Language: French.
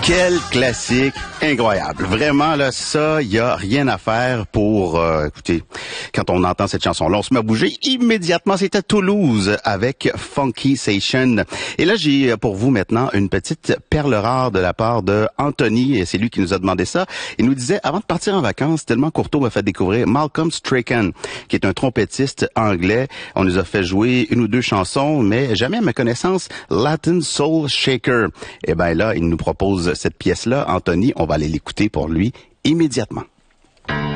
Quel classique incroyable. Vraiment, là, ça, il y a rien à faire pour... écoutez, quand on entend cette chanson-là, on se met à bouger immédiatement. C'était Toulouse avec Funky Station. Et là, j'ai pour vous maintenant une petite perle rare de la part de Anthony, et c'est lui qui nous a demandé ça. Il nous disait, avant de partir en vacances, tellement Courteau m'a fait découvrir Malcolm Strachan, qui est un trompettiste anglais. On nous a fait jouer une ou deux chansons, mais jamais à ma connaissance, Latin Soul Shaker. Et ben là, il nous propose cette pièce-là. Anthony, on va aller l'écouter pour lui immédiatement.